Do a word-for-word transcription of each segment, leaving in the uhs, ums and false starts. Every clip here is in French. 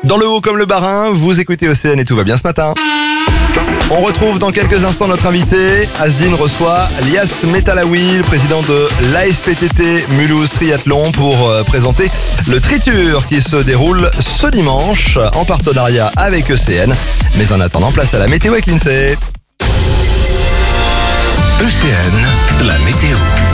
Dans le haut comme le bas-rhin, vous écoutez Océane et tout va bien ce matin. On retrouve dans quelques instants notre invité. Asdin reçoit Lias Metalaoui, le président de l'A S P T T Mulhouse Triathlon, pour euh, présenter le Triture qui se déroule ce dimanche en partenariat avec E C N. Mais en attendant, place à la météo avec l'INSEE. E C N, la météo.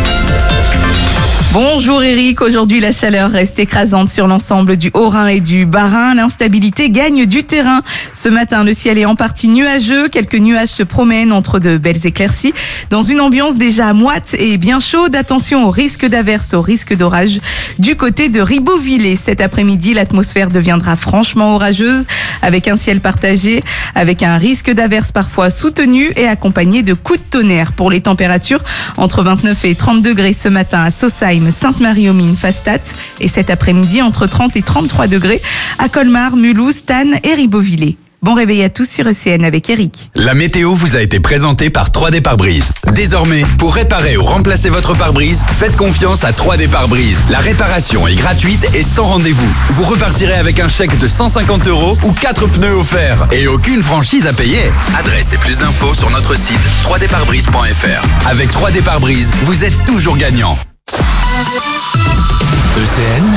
Bonjour Eric, aujourd'hui la chaleur reste écrasante sur l'ensemble du Haut-Rhin et du Bas-Rhin. L'instabilité gagne du terrain. Ce matin, le ciel est en partie nuageux. Quelques nuages se promènent entre de belles éclaircies. Dans une ambiance déjà moite et bien chaude, attention au risque d'averse, au risque d'orage. Du côté de Ribeauvillé, cet après-midi, l'atmosphère deviendra franchement orageuse avec un ciel partagé, avec un risque d'averse parfois soutenu et accompagné de coups de tonnerre. Pour les températures, entre vingt-neuf et trente degrés ce matin à Sausheim, Sainte-Marie-aux-Mines, Fastat, et cet après-midi entre trente et trente-trois degrés à Colmar, Mulhouse, Tannes et Ribeauvillé. Bon réveil à tous sur E C N avec Eric. La météo vous a été présentée par trois D Pare-Brise. Désormais, pour réparer ou remplacer votre pare-brise, faites confiance à trois D Pare-Brise. La réparation est gratuite et sans rendez-vous. Vous repartirez avec un chèque de cent cinquante euros ou quatre pneus offerts. Et aucune franchise à payer. Adresse et plus d'infos sur notre site trois D parebrise point F R. Avec trois D Pare-Brise, vous êtes toujours gagnant. E C N.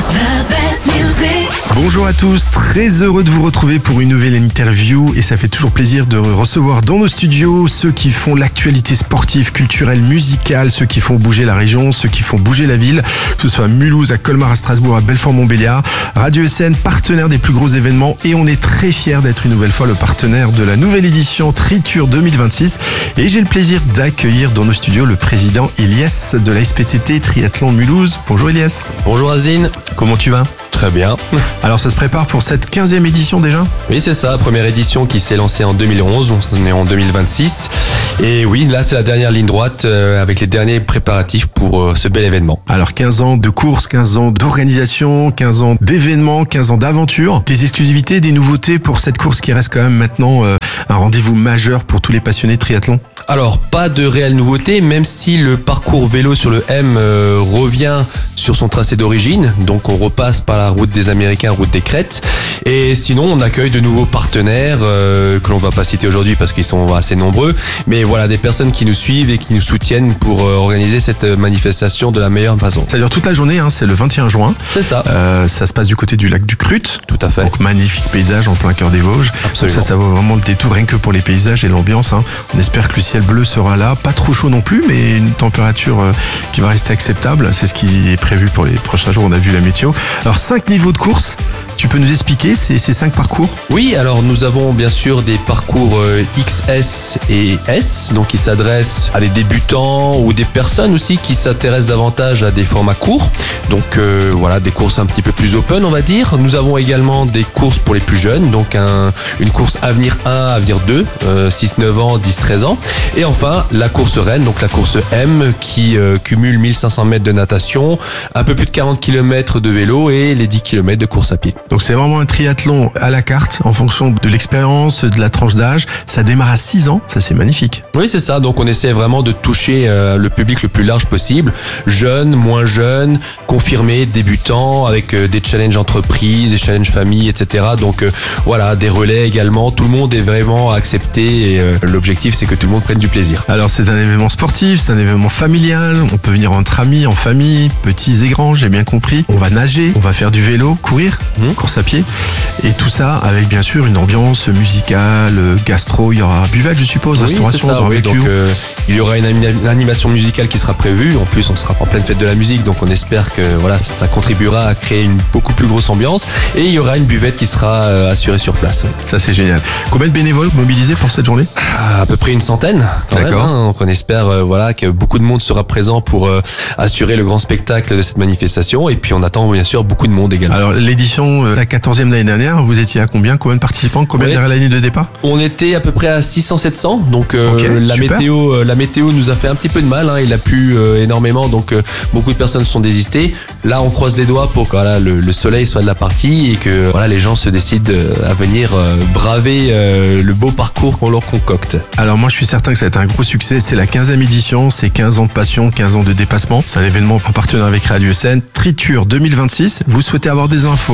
Bonjour à tous, très heureux de vous retrouver pour une nouvelle interview et ça fait toujours plaisir de recevoir dans nos studios ceux qui font l'actualité sportive, culturelle, musicale, ceux qui font bouger la région, ceux qui font bouger la ville, que ce soit à Mulhouse, à Colmar, à Strasbourg, à Belfort-Montbéliard. Radio E C N, partenaire des plus gros événements, et on est très fiers d'être une nouvelle fois le partenaire de la nouvelle édition Triture deux mille vingt-six, et j'ai le plaisir d'accueillir dans nos studios le président Ilias de l'A S P T T Triathlon Mulhouse. Bonjour Ilias. Bonjour Asdin. Comment tu vas ? Très bien. Alors ça se prépare pour cette quinzième édition déjà ? Oui, c'est ça, première édition qui s'est lancée en deux mille onze, on est en deux mille vingt-six. Et oui, là c'est la dernière ligne droite euh, avec les derniers préparatifs pour euh, ce bel événement. Alors quinze ans de course, quinze ans d'organisation, quinze ans d'événements, quinze ans d'aventure. Des exclusivités, des nouveautés pour cette course qui reste quand même maintenant euh, un rendez-vous majeur pour tous les passionnés de triathlon ? Alors, pas de réelle nouveauté, même si le parcours vélo sur le M euh, revient sur son tracé d'origine. Donc on repasse par la route des Américains, route des Crêtes. Et sinon, on accueille de nouveaux partenaires euh, que l'on va pas citer aujourd'hui parce qu'ils sont assez nombreux. Mais voilà, des personnes qui nous suivent et qui nous soutiennent pour euh, organiser cette manifestation de la meilleure façon. Ça dure toute la journée, hein, c'est le vingt et un juin. C'est ça. Euh, ça se passe du côté du lac du Crut. Tout à fait. Donc magnifique paysage en plein cœur des Vosges. Absolument. Donc ça, ça vaut vraiment le détour rien que pour les paysages et l'ambiance. Hein. On espère que le ciel bleu sera là, pas trop chaud non plus, mais une température euh, qui va rester acceptable. C'est ce qui est prévu pour les prochains jours. On a vu la météo. Alors cinq niveaux de course. Tu peux nous expliquer ces, ces cinq parcours ? Oui, alors nous avons bien sûr des parcours euh, X S et S, donc qui s'adressent à des débutants ou des personnes aussi qui s'intéressent davantage à des formats courts. Donc euh, voilà, des courses un petit peu plus open, on va dire. Nous avons également des courses pour les plus jeunes, donc un, une course Avenir un, Avenir deux, euh, six neuf ans, dix treize ans. Et enfin, la course reine, donc la course M, qui euh, cumule mille cinq cents mètres de natation, un peu plus de quarante kilomètres de vélo et les dix kilomètres de course à pied. Donc c'est vraiment un triathlon à la carte en fonction de l'expérience, de la tranche d'âge. Ça démarre à six ans, ça c'est magnifique. Oui, c'est ça. Donc on essaie vraiment de toucher euh, le public le plus large possible. Jeunes, moins jeunes, confirmés, débutants, avec euh, des challenges entreprises, des challenges famille, et cetera. Donc euh, voilà, des relais également. Tout le monde est vraiment accepté et euh, l'objectif c'est que tout le monde prenne du plaisir. Alors c'est un événement sportif, c'est un événement familial. On peut venir entre amis, en famille, petits et grands, j'ai bien compris. On va nager, on va faire du vélo, courir, mmh. course à pied. Et tout ça avec bien sûr une ambiance musicale, gastro, il y aura buvette je suppose, oui, restauration, ça, barbecue. Oui, donc euh, il y aura une, une animation musicale qui sera prévue. En plus on sera en pleine fête de la musique, donc on espère que voilà, ça contribuera à créer une beaucoup plus grosse ambiance. Et il y aura une buvette qui sera euh, assurée sur place. Oui. Ça c'est génial. Combien de bénévoles mobilisés pour cette journée ? À peu près une centaine. D'accord. Même, hein. Donc on espère euh, voilà, que beaucoup de monde sera présent pour euh, assurer le grand spectacle de cette manifestation. Et puis on attend bien sûr beaucoup de monde également. Alors l'édition, euh, la quatorzième l'année dernière, vous étiez à combien ? Combien de participants ? Combien oui. derrière la ligne de départ ? On était à peu près à six cents sept cents. Donc euh, okay, la, météo, euh, la météo nous a fait un petit peu de mal. Hein. Il a plu euh, énormément. Donc euh, beaucoup de personnes sont désistées. Là on croise les doigts pour que voilà, le, le soleil soit de la partie et que voilà, les gens se décident à venir euh, braver euh, le beau parcours qu'on leur concocte. Alors moi je suis certain que ça va être un gros succès. C'est la quinzième édition, c'est quinze ans de passion, quinze ans de dépassement. C'est un événement en partenariat avec Radio E C N. Triture deux mille vingt-six. Vous souhaitez avoir des infos, vous souhaitez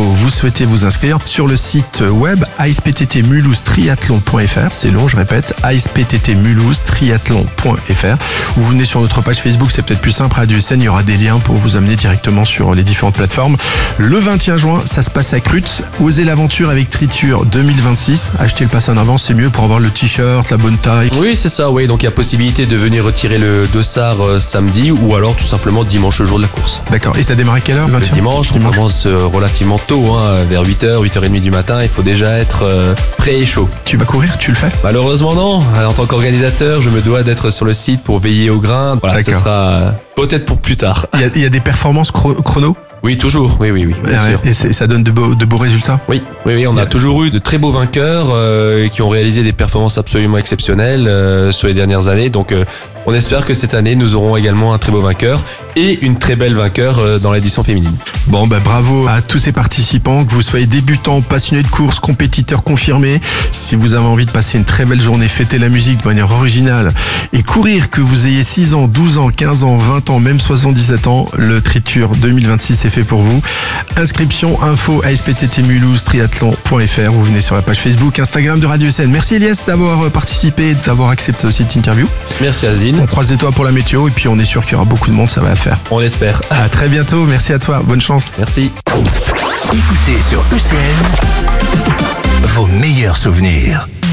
souhaitez vous inscrire sur le site web a s p t t mulhouse triathlon point f r. C'est long, je répète, a s p t t mulhouse triathlon point f r. Ou vous venez sur notre page Facebook, c'est peut-être plus simple, Radio S N, il y aura des liens pour vous amener directement sur les différentes plateformes. Le vingt et un juin, ça se passe à Crutz. Osez l'aventure avec Triture deux mille vingt-six. Achetez le pass en avance, c'est mieux pour avoir le t-shirt, la bonne taille. Oui, c'est ça, oui. Donc il y a possibilité de venir retirer le dossard euh, samedi ou alors tout simplement dimanche, le jour de la course. D'accord. Et ça démarre à quelle heure? Le dimanche, on commence euh, relativement tôt, hein, vers huit heures, huit heures trente du matin. Il faut déjà être euh, prêt et chaud. Tu vas courir? Tu le fais? Malheureusement non. En tant qu'organisateur, je me dois d'être sur le site pour veiller au grain. Voilà, ce sera euh, peut-être pour plus tard. Il y a, il y a des performances chro- chrono? Oui, toujours. Oui, oui, oui. Bien ah sûr. Ouais. Et c'est, ça donne de beaux, de beaux résultats? Oui, oui, oui. On a toujours eu de très beaux vainqueurs euh, qui ont réalisé des performances absolument exceptionnelles euh, sur les dernières années. Donc, euh, on espère que cette année, nous aurons également un très beau vainqueur et une très belle vainqueur euh, dans l'édition féminine. Bon, bah bravo à tous ces participants, que vous soyez débutants, passionnés de course, compétiteurs confirmés. Si vous avez envie de passer une très belle journée, fêter la musique de manière originale et courir, que vous ayez six ans, douze ans, quinze ans, vingt ans, même soixante-dix-sept ans, le Triture deux mille vingt-six est fait pour vous. Inscription, info, a s p t t mulhouse triathlon point f r. Vous venez sur la page Facebook, Instagram de Radio S N. Merci Elias d'avoir participé, d'avoir accepté cette interview. Merci Asdine. On croise les doigts pour la météo et puis on est sûr qu'il y aura beaucoup de monde, ça va le faire. On espère. À très bientôt, merci à toi, bonne chance. Merci. Écoutez sur E C N vos meilleurs souvenirs.